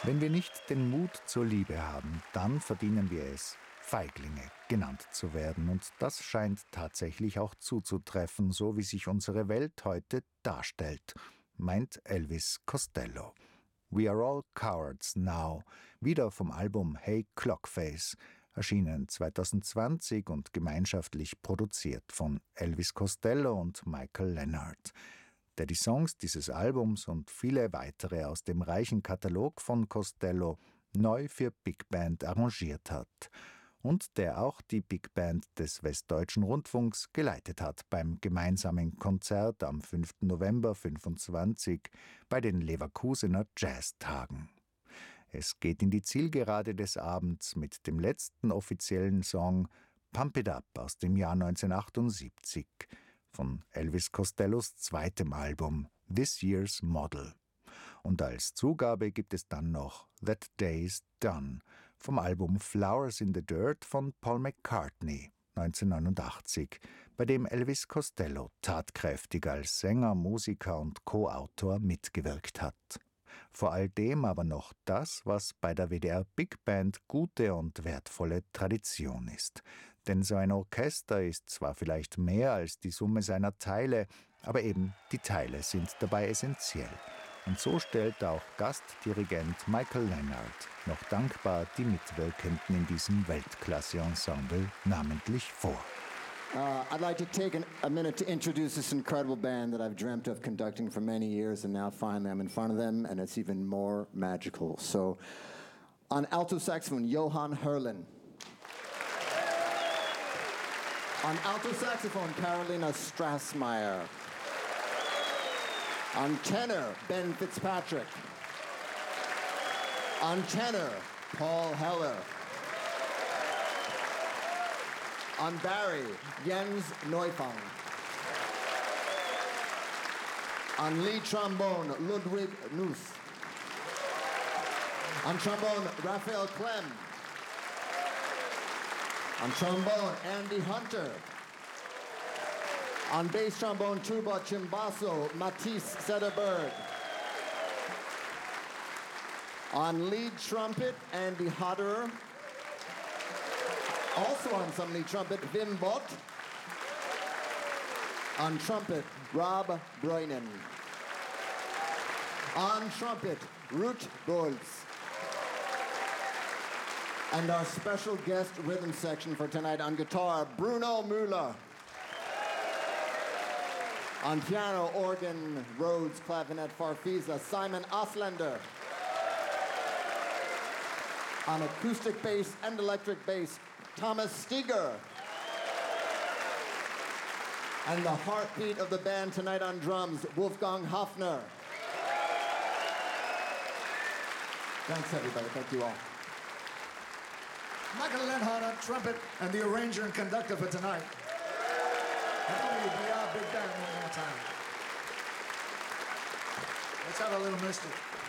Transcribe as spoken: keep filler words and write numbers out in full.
Wenn wir nicht den Mut zur Liebe haben, dann verdienen wir es, Feiglinge genannt zu werden. Und das scheint tatsächlich auch zuzutreffen, so wie sich unsere Welt heute darstellt, meint Elvis Costello. We are all cowards now, wieder vom Album Hey Clockface, erschienen zwanzig zwanzig und gemeinschaftlich produziert von Elvis Costello und Michael Leonard, der die Songs dieses Albums und viele weitere aus dem reichen Katalog von Costello neu für Big Band arrangiert hat und der auch die Big Band des Westdeutschen Rundfunks geleitet hat beim gemeinsamen Konzert am fünften November fünfundzwanzig bei den Leverkusener Jazztagen. Es geht in die Zielgerade des Abends mit dem letzten offiziellen Song Pump It Up aus dem Jahr neunzehnhundertachtundsiebzig von Elvis Costellos zweitem Album This Year's Model. Und als Zugabe gibt es dann noch That Day's Done vom Album Flowers in the Dirt von Paul McCartney neunzehnhundertneunundachtzig, bei dem Elvis Costello tatkräftig als Sänger, Musiker und Co-Autor mitgewirkt hat. Vor all dem aber noch das, was bei der W D R Big Band gute und wertvolle Tradition ist. Denn so ein Orchester ist zwar vielleicht mehr als die Summe seiner Teile, aber eben die Teile sind dabei essentiell. Und so stellt auch Gastdirigent Michael Leonard noch dankbar die Mitwirkenden in diesem Weltklasse-Ensemble namentlich vor. Uh, I'd like to take an, a minute to introduce this incredible band that I've dreamt of conducting for many years, and now finally I'm in front of them, and it's even more magical. So, on alto saxophone, Johann Herlin. On alto saxophone, Carolina Strassmeyer. On tenor, Ben Fitzpatrick. On tenor, Paul Heller. On Barry, Jens Neufang. On lead trombone, Ludwig Nuss. On trombone, Raphael Clem. On trombone, Andy Hunter. On bass trombone, tuba, chimbasso, Matisse Sederberg. On lead trumpet, Andy Hodderer. Also on some lead trumpet, Wim Bott. On trumpet, Rob Breunen. On trumpet, Ruth Goltz. And our special guest rhythm section for tonight on guitar, Bruno Müller. On piano, organ, Rhodes, clavinet, Farfisa, Simon Oslander. On acoustic bass and electric bass, Thomas Steger. And the heartbeat of the band tonight on drums, Wolfgang Hafner. Thanks, everybody. Thank you all. Michael Leonhard on trumpet and the arranger and conductor for tonight. W B R Big Band one more time. Let's have a little mystic.